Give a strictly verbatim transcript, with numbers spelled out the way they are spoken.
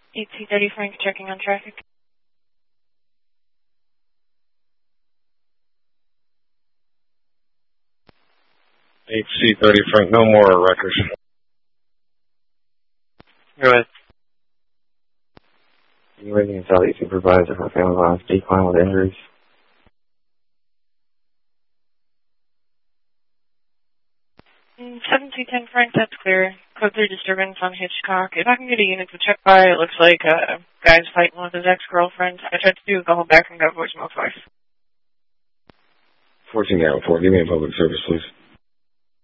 eight C thirty Frank checking on traffic. eight C thirty Frank, no more records. Go ahead. You waiting until the supervisor for family violence decline with injuries? seven two ten Frank, that's clear. Code three disturbance on Hitchcock. If I can get a unit to check by, it looks like a guy's fighting with his ex-girlfriend. I tried to do a call back and got voicemail twice. fourteen hour four, give me a public service, please.